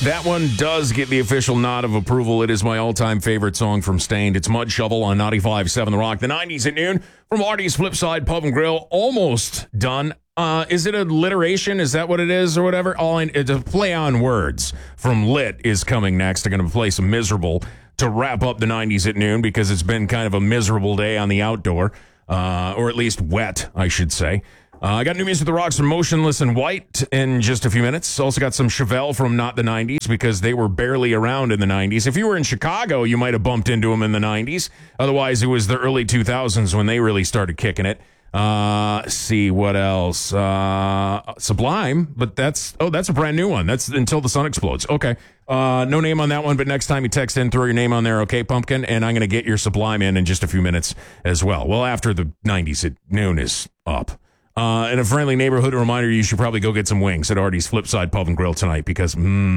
That one does get the official nod of approval. It is my all-time favorite song from Stained. It's Mud Shovel on 95.7 The Rock. The 90s at noon from Artie's Flipside Pub and Grill. Almost done. Is it alliteration? Is that what it is or whatever? It's a play on words from Lit is coming next. I'm going to play some Miserable to wrap up the 90s at noon because it's been kind of a miserable day on the outdoor, or at least wet, I should say. I got new music with The Rocks from Motionless in White in just a few minutes. Also got some Chevelle from Not the 90s because they were barely around in the 90s. If you were in Chicago, you might have bumped into them in the 90s. Otherwise, it was the early 2000s when they really started kicking it. See what else. Sublime, but that's a brand new one. That's Until the Sun Explodes. Okay. No name on that one, but next time you text in, throw your name on there, okay, Pumpkin? And I'm going to get your Sublime in just a few minutes as well. Well, after the 90s at noon is up. And a friendly neighborhood reminder, you should probably go get some wings at Artie's Flipside Pub and Grill tonight because,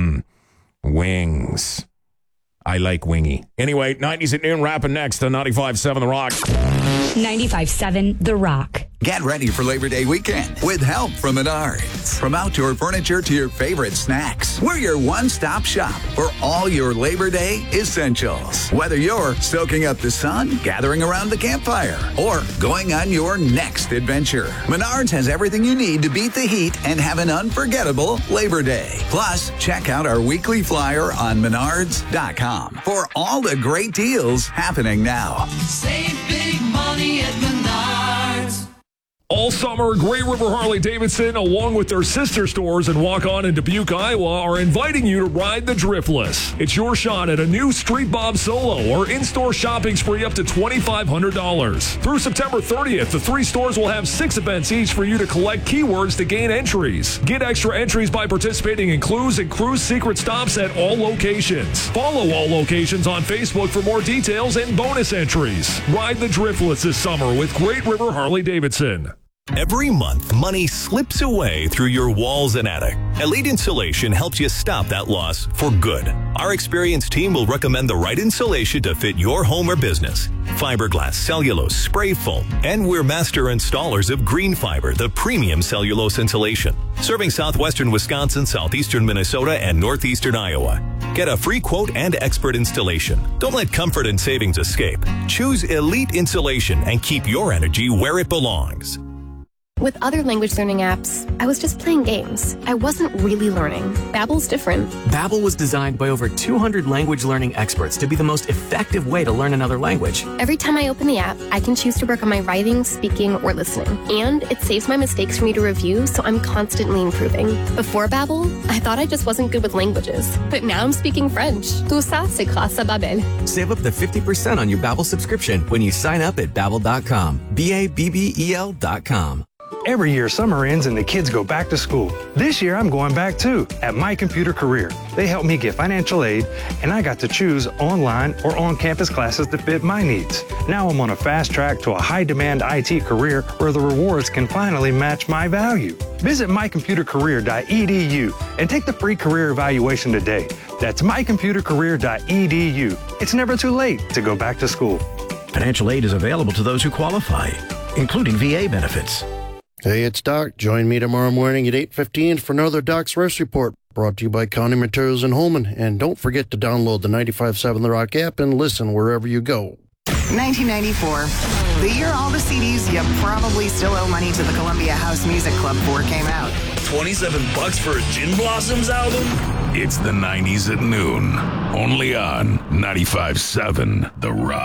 wings. I like wingy. Anyway, 90s at noon, wrapping next on 95.7 The Rock. 95.7 The Rock. Get ready for Labor Day weekend with help from Menards. From outdoor furniture to your favorite snacks, we're your one-stop shop for all your Labor Day essentials. Whether you're soaking up the sun, gathering around the campfire, or going on your next adventure, Menards has everything you need to beat the heat and have an unforgettable Labor Day. Plus, check out our weekly flyer on Menards.com for all the great deals happening now. Save big money at Menards. All summer, Great River Harley-Davidson, along with their sister stores in Waukon and Dubuque, Iowa, are inviting you to ride the Driftless. It's your shot at a new Street Bob Solo or in-store shopping spree up to $2,500. Through September 30th, the 3 stores will have 6 events each for you to collect keywords to gain entries. Get extra entries by participating in Clues and Cruise secret stops at all locations. Follow all locations on Facebook for more details and bonus entries. Ride the Driftless this summer with Great River Harley-Davidson. Every month, money slips away through your walls and attic. Elite Insulation helps you stop that loss for good. Our experienced team will recommend the right insulation to fit your home or business. Fiberglass, cellulose, spray foam, and we're master installers of Green Fiber, the premium cellulose insulation. Serving southwestern Wisconsin, southeastern Minnesota, and northeastern Iowa. Get a free quote and expert installation. Don't let comfort and savings escape. Choose Elite Insulation and keep your energy where it belongs. With other language learning apps, I was just playing games. I wasn't really learning. Babbel's different. Babbel was designed by over 200 language learning experts to be the most effective way to learn another language. Every time I open the app, I can choose to work on my writing, speaking, or listening. And it saves my mistakes for me to review, so I'm constantly improving. Before Babbel, I thought I just wasn't good with languages. But now I'm speaking French. Tout ça, c'est grâce à Babbel. Save up to 50% on your Babbel subscription when you sign up at Babbel.com. Babbel.com. Every year, summer ends and the kids go back to school. This year, I'm going back too, at My Computer Career. They helped me get financial aid, and I got to choose online or on-campus classes that fit my needs. Now I'm on a fast track to a high-demand IT career where the rewards can finally match my value. Visit mycomputercareer.edu and take the free career evaluation today. That's mycomputercareer.edu. It's never too late to go back to school. Financial aid is available to those who qualify, including VA benefits. Hey, it's Doc. Join me tomorrow morning at 8:15 for another Doc's Rest Report, brought to you by County Materials in Holman. And don't forget to download the 95.7 The Rock app and listen wherever you go. 1994. The year all the CDs you probably still owe money to the Columbia House Music Club for came out. $27 for a Gin Blossoms album? It's the 90s at noon. Only on 95.7 The Rock.